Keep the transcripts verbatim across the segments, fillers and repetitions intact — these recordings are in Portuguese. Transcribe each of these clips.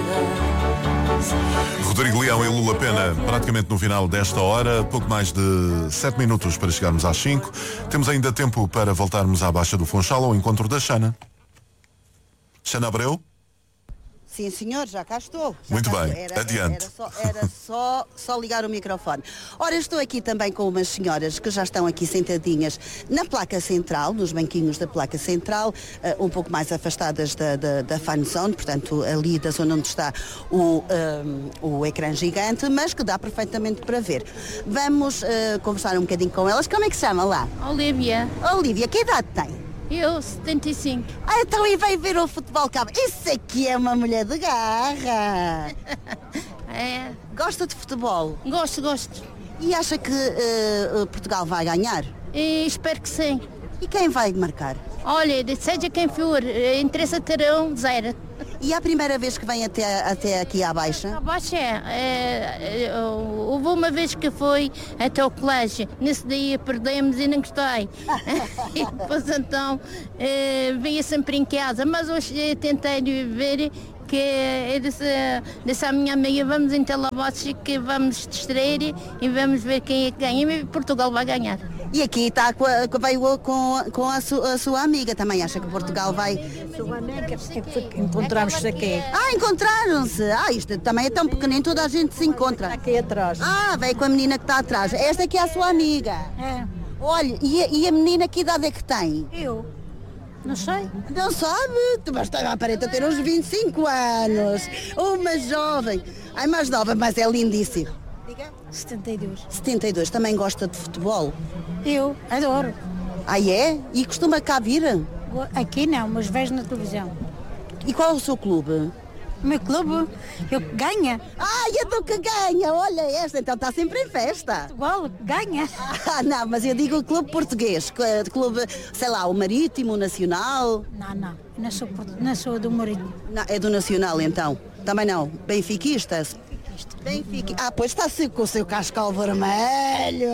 Rodrigo Leão e Lula Pena, praticamente no final desta hora, pouco mais de sete minutos para chegarmos às cinco. Temos ainda tempo para voltarmos à Baixa do Funchal ao encontro da Xana. Xana Abreu? Sim, senhor, já cá estou. Já Muito cá bem, estou. Era, adiante. Era, só, era só, só ligar o microfone. Ora, estou aqui também com umas senhoras que já estão aqui sentadinhas na placa central, nos banquinhos da placa central, uh, um pouco mais afastadas da, da, da fan zone, portanto, ali da zona onde está o, um, o ecrã gigante, mas que dá perfeitamente para ver. Vamos uh, conversar um bocadinho com elas. Como é que se chama lá? Olivia. Olivia, que idade tem? Eu, setenta e cinco. Ah, então e veio ver o futebol cabo. Isso aqui é uma mulher de garra. É. Gosta de futebol? Gosto, gosto. E acha que uh, Portugal vai ganhar? E espero que sim. E quem vai marcar? Olha, seja quem for, interessa terão zero. E é a primeira vez que vem até, até aqui à Baixa? A Baixa é, é, é. Houve uma vez que foi até o colégio. Nesse dia perdemos e não gostei. E depois então é, vinha sempre em casa. Mas hoje tentei ver que eu disse, disse à minha amiga, vamos em Telebotes que vamos distrair e vamos ver quem é que ganha. E Portugal vai ganhar. E aqui está com a, veio com, com a, su, a sua amiga, também acha que Portugal vai... Sua amiga, encontramos-se aqui. Ah, encontraram-se! Ah, isto também é tão pequenino, toda a gente se encontra. Aqui atrás. Ah, veio com a menina que está atrás. Esta aqui é a sua amiga. É. Olha, e a, e a menina que idade é que tem? Eu? Não sei. Não sabe? Tu mas aparenta ter uns vinte e cinco anos. Uma jovem. Ai, mais nova, mas é lindíssima. Diga? setenta e dois. setenta e dois. Também gosta de futebol? Eu adoro. Ah, é? E costuma cá vir? Aqui não, mas vejo na televisão. E qual é o seu clube? O meu clube, eu ganha. Ah, e tu que ganha, olha esta, então está sempre em festa. Futebol, ganha. Ah, não, mas eu digo o clube português, clube, sei lá, o Marítimo, o Nacional. Não, não, não sou, não sou do Marítimo. Não, é do Nacional então, também não, benfiquista. Benfica. Ah, pois está-se com o seu cascal vermelho.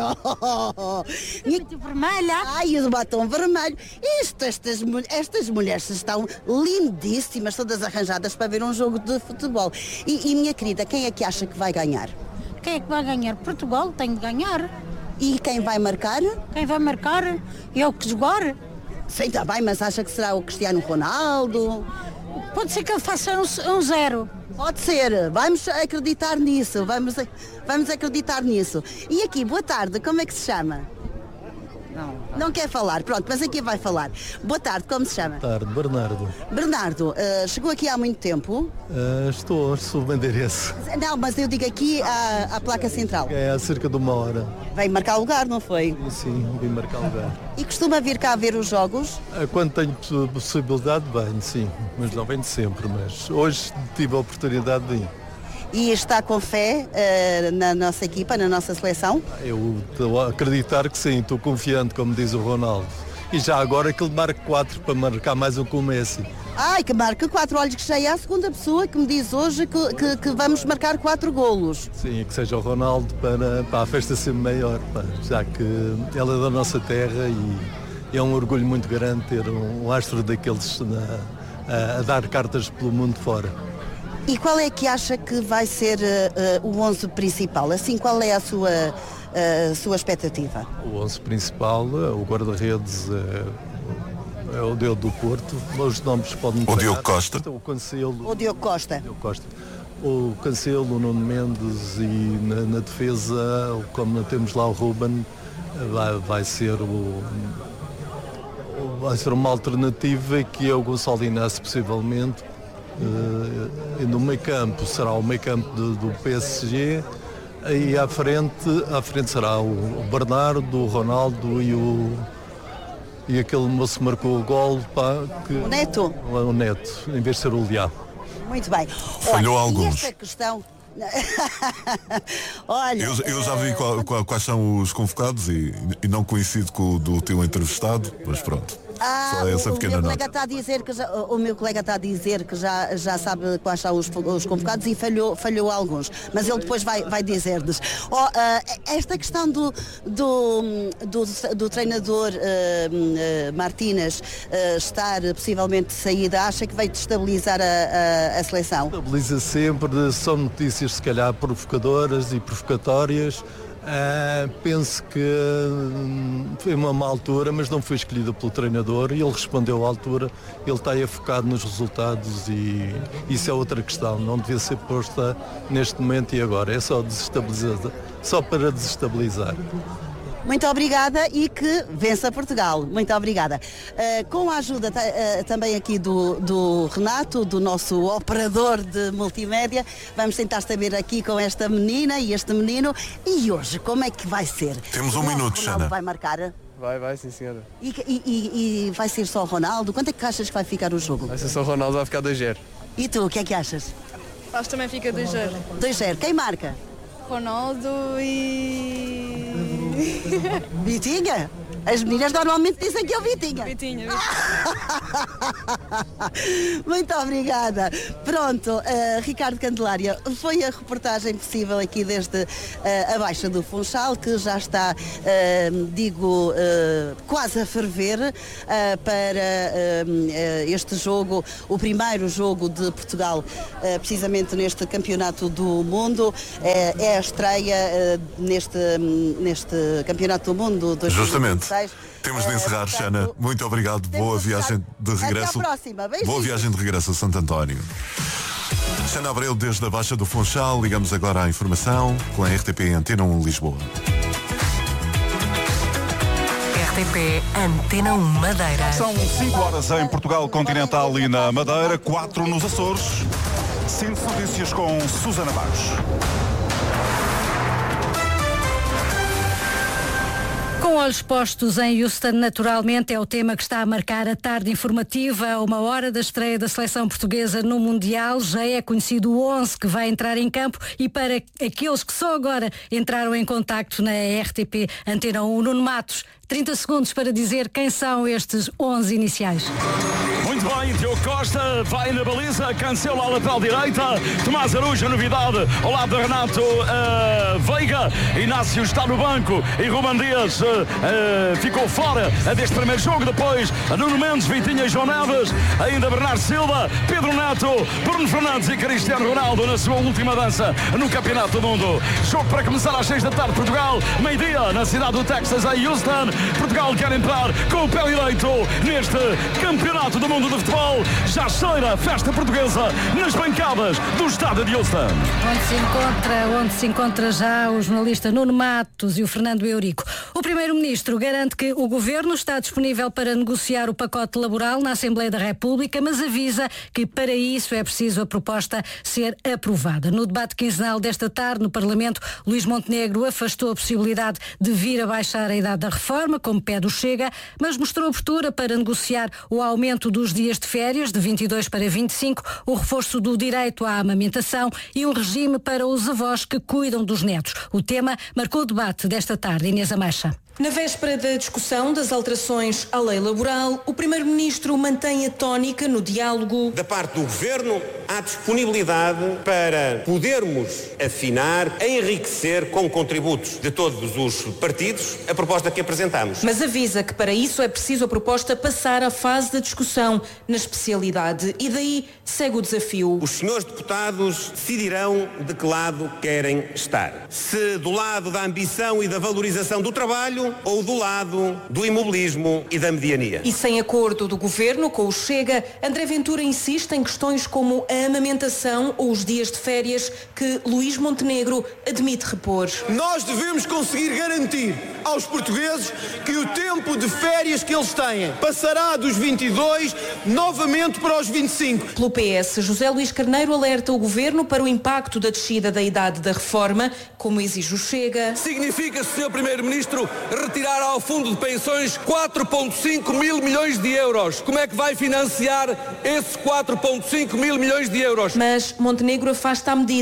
Muito vermelha. Ai, o batom vermelho. Isto, estas, estas mulheres estão lindíssimas, todas arranjadas para ver um jogo de futebol. E, e, minha querida, quem é que acha que vai ganhar? Quem é que vai ganhar? Portugal tem de ganhar. E quem vai marcar? Quem vai marcar? Eu que jogar. Sim, está bem, mas acha que será o Cristiano Ronaldo? Pode ser que ele faça um, um zero. Pode ser, vamos acreditar nisso, vamos, vamos acreditar nisso. E aqui, boa tarde, como é que se chama? Não, não quer falar, pronto, mas aqui vai falar. Boa tarde, como se chama? Boa tarde, Bernardo. Bernardo, uh, chegou aqui há muito tempo? Uh, estou, sou o endereço. Não, mas eu digo aqui à, à placa central. É há cerca de uma hora. Veio marcar lugar, não foi? Sim, sim, vim marcar lugar. E costuma vir cá ver os jogos? Uh, quando tenho possibilidade, venho, sim, mas não venho sempre, mas hoje tive a oportunidade de ir. E está com fé uh, na nossa equipa, na nossa seleção? Eu estou a acreditar que sim, estou confiante, como diz o Ronaldo. E já agora que ele marque quatro para marcar mais um com o Messi. Ai, que marca quatro olhos que já é a segunda pessoa que me diz hoje que, que, que vamos marcar quatro golos. Sim, que seja o Ronaldo para, para a festa ser maior, pá, já que ele é da nossa terra e é um orgulho muito grande ter um, um astro daqueles na, a, a dar cartas pelo mundo fora. E qual é que acha que vai ser uh, o onze principal? Assim, qual é a sua, uh, sua expectativa? O onze principal, o guarda-redes é, é o Diogo do Porto, os nomes podem... O Diogo Costa. O Cancelo. O Diogo Costa. O Diogo Costa. O Cancelo, o Nuno Mendes e na, na defesa, como temos lá o Ruben, vai, vai ser o... vai ser uma alternativa que é o Gonçalo Inácio, possivelmente. Uh, e no meio campo será o meio campo do, do P S G e à frente, à frente será o, o Bernardo, o Ronaldo e o e aquele moço que marcou o gol, pá, que, o Neto. O Neto, em vez de ser o Leão. Muito bem. Falhou Olha, alguns. E esta questão... Olha, eu, eu já vi qual, qual, quais são os convocados e, e não coincido com o do teu entrevistado, mas pronto. Ah, Só essa o, o pequena meu nota. colega está a dizer que já, o meu colega está a dizer que já, já sabe quais são os, os convocados e falhou, falhou alguns, mas ele depois vai, vai dizer-nos. Oh, uh, esta questão do, do, do, do treinador uh, uh, Martínez uh, estar possivelmente de saída, acha que vai destabilizar a, a, a seleção? Estabiliza sempre, são notícias se calhar provocadoras e provocatórias. Uh, penso que hum, foi uma má altura, mas não foi escolhido pelo treinador e ele respondeu à altura. Ele está aí focado nos resultados e isso é outra questão, não devia ser posta neste momento e agora, é só desestabilizar, só para desestabilizar. Muito obrigada e que vença Portugal. Muito obrigada. Uh, com a ajuda uh, também aqui do, do Renato, do nosso operador de multimédia, vamos tentar saber aqui com esta menina e este menino. E hoje, como é que vai ser? Temos um o minuto, Ronaldo Xana. vai marcar? Vai, vai, sim senhora. E, e, e, e vai ser só o Ronaldo? Quanto é que achas que vai ficar o jogo? Vai ser só o Ronaldo, vai ficar dois zero. E tu, o que é que achas? Acho que também fica dois zero. dois zero. Quem marca? Ronaldo e... Vitinha? As meninas normalmente dizem que é o Vitinha. Vitinha. Muito obrigada. Pronto, uh, Ricardo Candelária, foi a reportagem possível aqui desde uh, a Baixa do Funchal, que já está, uh, digo, uh, quase a ferver uh, para uh, este jogo, o primeiro jogo de Portugal, uh, precisamente neste Campeonato do Mundo. Uh, é a estreia uh, neste, neste Campeonato do Mundo dois mil e vinte e seis. Justamente. Temos de encerrar, Xana. Muito obrigado. Boa viagem de regresso. Até à próxima. Beijinhos. Boa viagem de regresso a Santo António. Xana Abreu desde a Baixa do Funchal. Ligamos agora à informação com a R T P Antena um Lisboa. R T P Antena um Madeira. São cinco horas em Portugal Continental e na Madeira, quatro nos Açores. Cinco notícias com Susana Barros. Com olhos postos em Houston, naturalmente, é o tema que está a marcar a tarde informativa, a uma hora da estreia da seleção portuguesa no Mundial. Já é conhecido o onze que vai entrar em campo e para aqueles que só agora entraram em contacto na R T P Antena um, Nuno Matos, trinta segundos para dizer quem são estes onze iniciais. Muito bem, Diogo Costa vai na baliza, Cancelo à lateral direita, Tomás Araújo, novidade, ao lado de Renato uh, Veiga, Inácio está no banco e Ruben Dias uh, uh, ficou fora deste primeiro jogo. Depois Nuno Mendes, Vitinha e João Neves, ainda Bernardo Silva, Pedro Neto, Bruno Fernandes e Cristiano Ronaldo na sua última dança no Campeonato do Mundo. Jogo para começar às seis da tarde, Portugal, meio-dia na cidade do Texas, em Houston. Portugal quer entrar com o pé direito neste Campeonato do Mundo de Futebol. Já cheira a festa portuguesa nas bancadas do estádio de Houston. Onde se encontra, onde se encontra já o jornalista Nuno Matos e o Fernando Eurico. O Primeiro-Ministro garante que o Governo está disponível para negociar o pacote laboral na Assembleia da República, mas avisa que para isso é preciso a proposta ser aprovada. No debate quinzenal desta tarde no Parlamento, Luís Montenegro afastou a possibilidade de vir a baixar a idade da reforma, como pede o Chega, mas mostrou abertura para negociar o aumento dos dias de férias de vinte e dois para vinte e cinco, o reforço do direito à amamentação e um regime para os avós que cuidam dos netos. O tema marcou o debate desta tarde. Inês Ameixa. Na véspera da discussão das alterações à lei laboral, o Primeiro-Ministro mantém a tónica no diálogo. Da parte do Governo, há disponibilidade para podermos afinar, enriquecer com contributos de todos os partidos a proposta que apresentamos. Mas avisa que para isso é preciso a proposta passar à fase da discussão na especialidade e daí segue o desafio. Os senhores deputados decidirão de que lado querem estar. Se do lado da ambição e da valorização do trabalho ou do lado do imobilismo e da mediania. E sem acordo do Governo com o Chega, André Ventura insiste em questões como a amamentação ou os dias de férias que Luís Montenegro admite repor. Nós devemos conseguir garantir aos portugueses que o tempo de férias que eles têm passará dos vinte e dois novamente para os vinte e cinco. Pelo P S, José Luís Carneiro alerta o Governo para o impacto da descida da idade da reforma, como exige o Chega. Significa, senhor Primeiro-Ministro, retirar ao fundo de pensões quatro vírgula cinco mil milhões de euros. Como é que vai financiar esses quatro vírgula cinco mil milhões de euros? Mas Montenegro afasta a medida,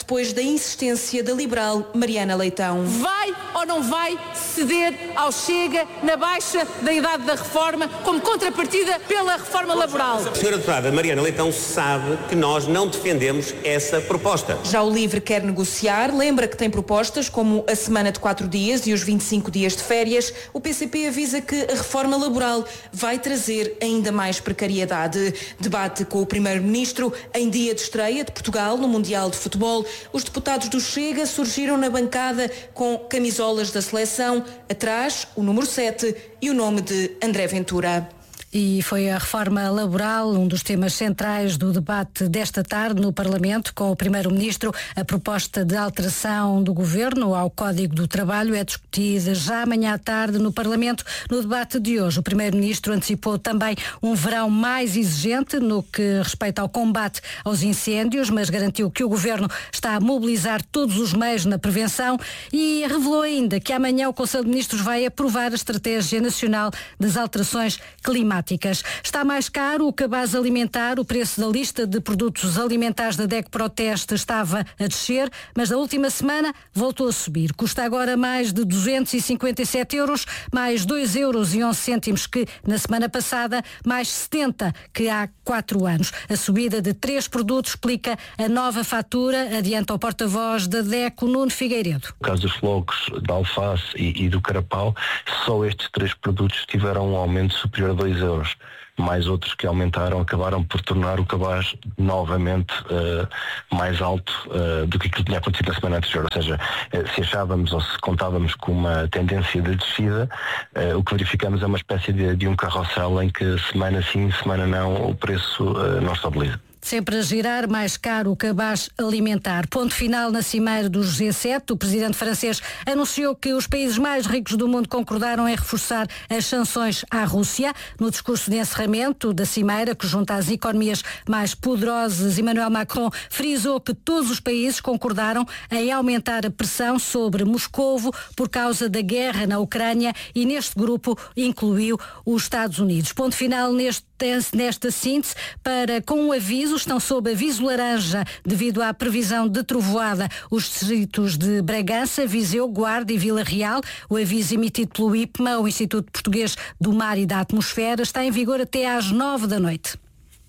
depois da insistência da liberal Mariana Leitão. Vai ou não vai ceder ao Chega na baixa da idade da reforma como contrapartida pela reforma laboral? A senhora deputada Mariana Leitão sabe que nós não defendemos essa proposta. Já o LIVRE quer negociar, lembra que tem propostas como a semana de quatro dias e os vinte e cinco dias de férias. O P C P avisa que a reforma laboral vai trazer ainda mais precariedade. Debate com o Primeiro-Ministro em dia de estreia de Portugal no Mundial de Futebol. Os deputados do Chega surgiram na bancada com camisolas da seleção, atrás o número sete e o nome de André Ventura. E foi a reforma laboral um dos temas centrais do debate desta tarde no Parlamento com o Primeiro-Ministro. A proposta de alteração do Governo ao Código do Trabalho é discutida já amanhã à tarde no Parlamento. No debate de hoje, o Primeiro-Ministro antecipou também um verão mais exigente no que respeita ao combate aos incêndios, mas garantiu que o Governo está a mobilizar todos os meios na prevenção e revelou ainda que amanhã o Conselho de Ministros vai aprovar a Estratégia Nacional das Alterações Climáticas. Está mais caro o cabaz alimentar. O preço da lista de produtos alimentares da D E C Proteste estava a descer, mas na última semana voltou a subir. Custa agora mais de duzentos e cinquenta e sete euros, mais dois euros e onze cêntimos que na semana passada, mais setenta que há quatro anos. A subida de três produtos explica a nova fatura, adianta o porta-voz da D E C, Nuno Figueiredo. No caso dos flocos, da alface e, e do carapau, só estes três produtos tiveram um aumento superior a dois euros. Mais outros que aumentaram acabaram por tornar o cabaz novamente uh, mais alto uh, do que aquilo que tinha acontecido na semana anterior. Ou seja, uh, se achávamos ou se contávamos com uma tendência de descida, uh, o que verificamos é uma espécie de, de um carrossel em que semana sim, semana não, o preço uh, não estabiliza. Sempre a girar, mais caro o cabaz alimentar. Ponto final na cimeira do G sete. O presidente francês anunciou que os países mais ricos do mundo concordaram em reforçar as sanções à Rússia. No discurso de encerramento da cimeira, que junta as economias mais poderosas, Emmanuel Macron frisou que todos os países concordaram em aumentar a pressão sobre Moscovo por causa da guerra na Ucrânia e neste grupo incluiu os Estados Unidos. Ponto final neste nesta síntese, para com o aviso, estão sob aviso laranja devido à previsão de trovoada os distritos de Bragança, Viseu, Guarda e Vila Real. O aviso emitido pelo I P M A, o Instituto Português do Mar e da Atmosfera, está em vigor até às nove da noite.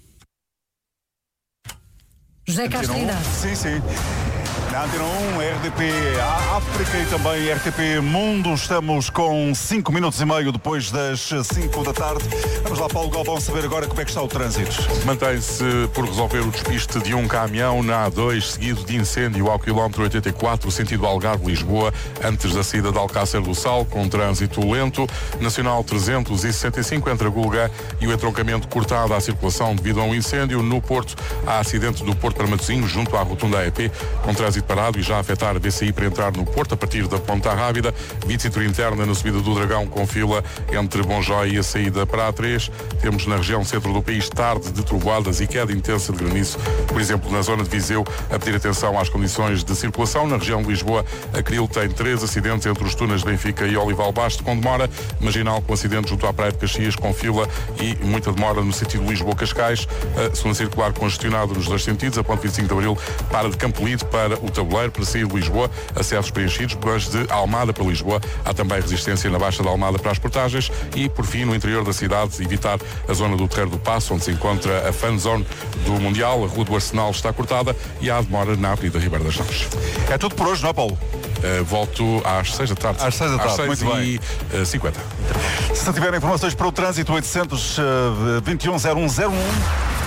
José Castro. Sim, sim. Na Antena um, R D P África e também R T P Mundo. Estamos com cinco minutos e meio depois das cinco da tarde. Vamos lá, Paulo Galvão, saber agora como é que está o trânsito. Mantém-se por resolver o despiste de um caminhão na A dois, seguido de incêndio ao quilómetro oitenta e quatro, sentido Algarve-Lisboa, antes da saída de Alcácer do Sal, com trânsito lento. Nacional trezentos e sessenta e cinco, entre a Gulgã e o entroncamento cortado à circulação devido a um incêndio. No Porto, há acidente do Porto para Matosinhos, junto à rotunda A E P, com trânsito parado e já a afetar a B C I para entrar no Porto a partir da Ponta Rábida. vinte cintura interna na subida do Dragão, com fila entre Bonjói e a saída para A três. Temos na região centro do país tarde de trovoadas e queda intensa de granizo. Por exemplo, na zona de Viseu, a pedir atenção às condições de circulação. Na região de Lisboa, a Cril tem três acidentes entre os túneis de Benfica e Olival Basto, com demora. Marginal com acidente junto à Praia de Caxias, com fila e muita demora no sentido Lisboa-Cascais. A segunda circular congestionada nos dois sentidos. A ponte vinte e cinco de Abril para de Campolide para o Tabuleiro, para sair de Lisboa, acessos preenchidos, mas de Almada para Lisboa há também resistência na Baixa da Almada para as portagens e, por fim, no interior da cidade, evitar a zona do Terreiro do Paço, onde se encontra a fan zone do Mundial. A Rua do Arsenal está cortada e há demora na Avenida Ribeiro das Naves. É tudo por hoje, não é, Paulo? Uh, volto às seis da tarde. Às seis da tarde, às muito seis e cinquenta. Se tiverem informações para o trânsito, oitocentos, vinte e um, zero um zero um.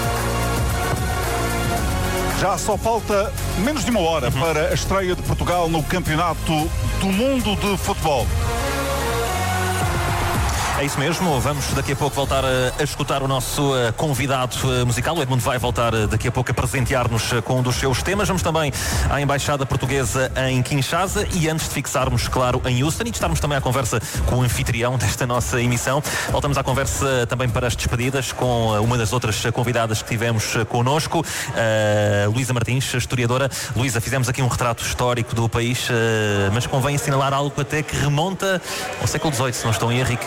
Já só falta menos de uma hora uhum. para a estreia de Portugal no Campeonato do Mundo de Futebol. É isso mesmo, vamos daqui a pouco voltar a, a escutar o nosso uh, convidado uh, musical. O Edmundo vai voltar uh, daqui a pouco a presentear-nos uh, com um dos seus temas. Vamos também à Embaixada Portuguesa em Kinshasa e antes de fixarmos, claro, em Houston e de estarmos também à conversa com o anfitrião desta nossa emissão, voltamos à conversa uh, também para as despedidas com uh, uma das outras uh, convidadas que tivemos uh, connosco, uh, Luísa Martins, historiadora. Luísa, fizemos aqui um retrato histórico do país, uh, mas convém assinalar algo até que remonta ao século dezoito, se não estou em erro, e que importa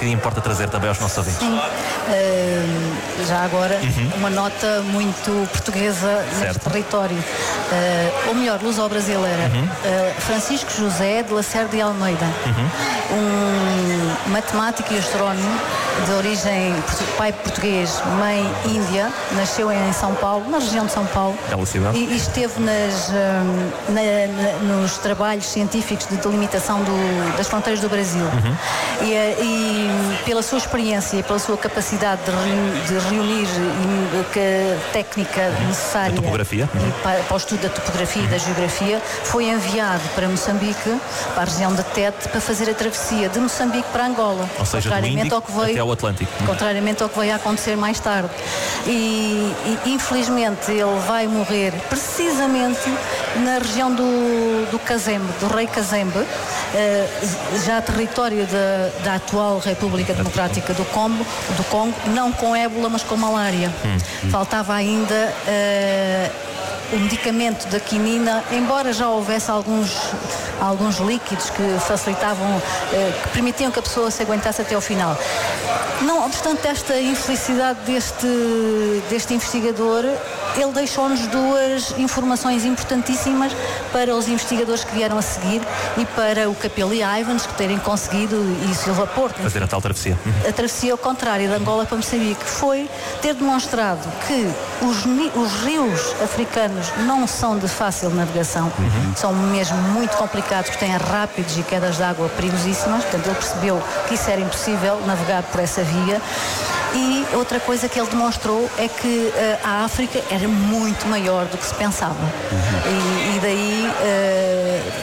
trazer também aos nossos ouvintes. Sim. Uh, já agora, uhum. uma nota muito portuguesa certo. neste território. Uh, ou melhor, luso-brasileira. Uhum. Uh, Francisco José de Lacerda de Almeida. Uhum. Um matemático e astrónomo de origem pai português, mãe índia, nasceu em São Paulo, na região de São Paulo. E, e esteve nas, um, na, na, nos trabalhos científicos de delimitação do, das fronteiras do Brasil. Uhum. E, e pela sua experiência e pela sua capacidade de, reunir, de reunir a técnica necessária topografia. E para, para o estudo da topografia e da geografia, foi enviado para Moçambique, para a região de Tete, para fazer a travessia de Moçambique para Angola. Ou seja, contrariamente do Índico ao que veio, até ao Atlântico. Contrariamente ao que veio a acontecer mais tarde. E, e infelizmente ele vai morrer precisamente na região do, do Cazembe, do rei Cazembe, uh, já território da, da atual República Democrática do Congo, do Congo, não com ébola, mas com malária. Hum, hum. Faltava ainda uh, o medicamento da quinina, embora já houvesse alguns, alguns líquidos que facilitavam, eh, que permitiam que a pessoa se aguentasse até ao final. Não obstante esta infelicidade deste, deste investigador, ele deixou-nos duas informações importantíssimas para os investigadores que vieram a seguir e para o Capelo e Ivans, que terem conseguido, e Silva Porto, fazer a tal travessia. A travessia ao contrário, de Angola para Moçambique, foi ter demonstrado que os, os rios africanos não são de fácil navegação, uhum. são mesmo muito complicados, que têm rápidos e quedas de água perigosíssimas. Portanto, ele percebeu que isso era impossível, navegar por essa via. E outra coisa que ele demonstrou é que uh, a África era muito maior do que se pensava. Uhum. E, e daí